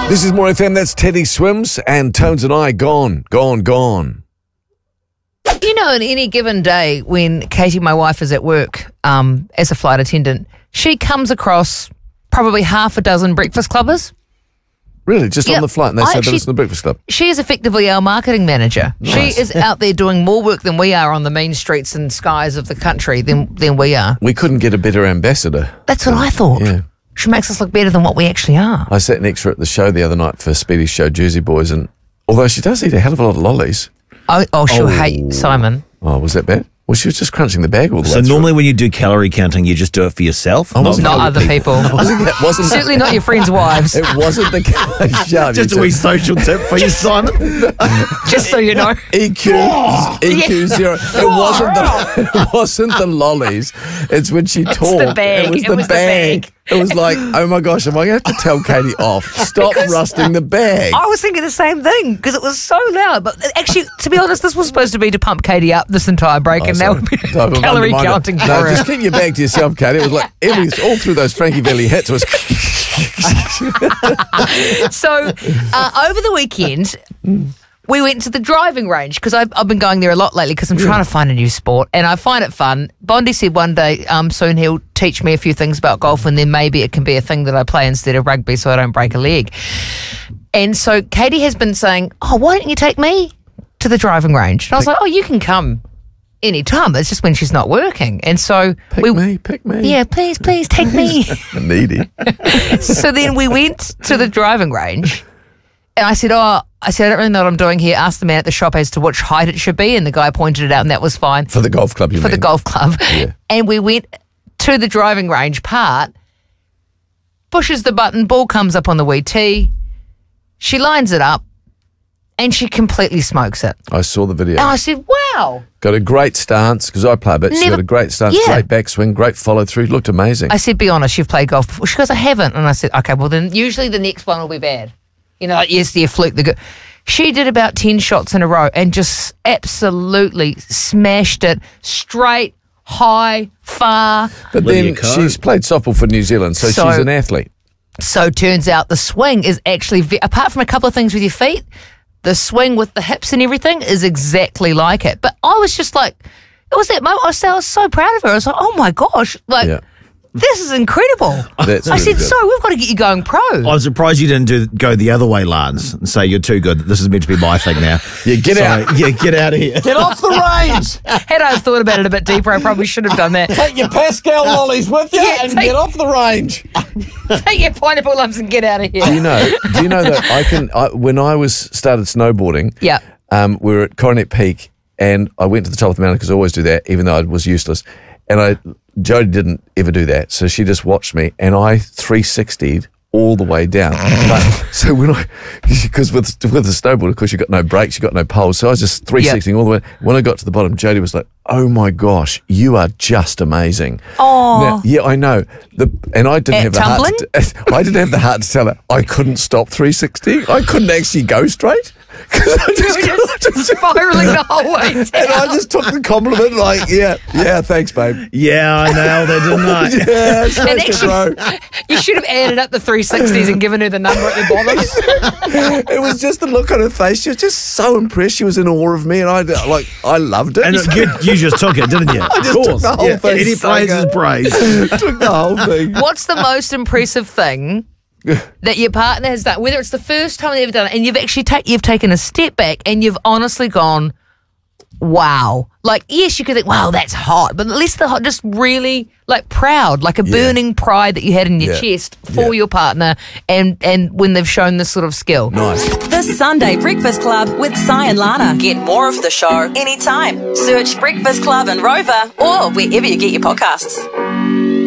This is More FM, that's Teddy Swims, and Tones and I gone. You know, on any given day when Katie, my wife, is at work as a flight attendant, she comes across probably half a dozen Breakfast Clubbers. Really? Just on the flight, and they said they listen to the Breakfast Club? She is effectively our marketing manager. Nice. She is out there doing more work than we are on the main streets and skies of the country than we are. We couldn't get a better ambassador. That's what I thought. Yeah. She makes us look better than what we actually are. I sat next to her at the show the other night for Speedy's show, Jersey Boys, and although she does eat a hell of a lot of lollies. Oh, she'll hate Simon. Oh, was that bad? Well, she was just crunching the bag all the way So through. normally when you do calorie counting, you just do it for yourself? Not other people. wasn't Certainly not your friends' wives. It wasn't the case. Just a wee social tip for you, Simon. Just so you know. EQ zero. It wasn't the lollies. It's when she talked. the bag. It was It the was the bag. bag. It was like, oh my gosh, am I going to have to tell Katie off? Stop rusting the bag. I was thinking the same thing because it was so loud. But actually, to be honest, this was supposed to be to pump Katie up this entire break, and now we've been calorie counting for No, her. just keep your bag to yourself, Katie. It was like all through those Frankie Valli hits. It was. So over the weekend, we went to the driving range because I've been going there a lot lately because I'm trying to find a new sport and I find it fun. Bondi said one day soon he'll teach me a few things about golf and then maybe it can be a thing that I play instead of rugby so I don't break a leg. And so Katie has been saying, oh, why don't you take me to the driving range? And I was like, oh, you can come any time. It's just when she's not working. And so Pick me. Yeah, please take me. Needy. So then we went to the driving range and I said, I don't really know what I'm doing here. Asked the man at the shop as to which height it should be and the guy pointed it out and that was fine. For the golf club, you mean? For the golf club. Yeah. And we went to the driving range part, pushes the button, ball comes up on the wee tee, she lines it up and she completely smokes it. I saw the video. And I said, wow. Got a great stance, because I play a bit. She got a great stance, Yeah. great backswing, great follow through. Looked amazing. I said, be honest, you've played golf before. She goes, I haven't. And I said, okay, well then usually the next one will be bad. You know, like, yes, you fluke the good. She did about 10 shots in a row and just absolutely smashed it straight, high, far. But then she's played softball for New Zealand, so she's an athlete. So turns out the swing is actually, apart from a couple of things with your feet, the swing with the hips and everything is exactly like it. But I was just like, it was that moment, I was so proud of her. I was like, oh my gosh, this is incredible. That's I really said, good. so we've got to get you going pro. I'm surprised you didn't go the other way, Lance, and say you're too good. This is meant to be my thing now. Yeah, get out. Yeah, get out of here. Get off the range. Had I thought about it a bit deeper, I probably should have done that. Take your Pascal lollies with you get off the range. Take your pineapple lumps and get out of here. Do you know that when I started snowboarding, we were at Coronet Peak and I went to the top of the mountain because I always do that, even though I was useless. And Jodie didn't ever do that, so she just watched me, and I 360'd all the way down. So because with the snowboard, of course, you got no brakes, you got no poles, so I was just 360'ing all the way. When I got to the bottom, Jodie was like, "Oh my gosh, you are just amazing." Oh, yeah, I know. And I didn't have the tumbling? heart. I didn't have the heart to tell her I couldn't stop 360. I couldn't actually go straight. just spiraling the whole way down. And I just took the compliment like, yeah, thanks, babe. Yeah, I nailed it, didn't I? Yeah, And straight to row. you should have added up the 360s and given her the number at the bottom. It was just the look on her face. She was just so impressed. She was in awe of me, and I loved it. And you just took it, didn't you? I just took the whole thing. Any So praise is good. praise. Took the whole thing. What's the most impressive thing that your partner has done, whether it's the first time they've ever done it, and you've actually you've taken a step back and you've honestly gone, wow. Like, yes, you could think, wow, that's hot, but at least the hot, just really like proud, like a burning pride that you had in your chest for your partner and when they've shown this sort of skill. Nice. The Sunday Breakfast Club with Si and Lana. Get more of the show anytime. Search Breakfast Club and Rover or wherever you get your podcasts.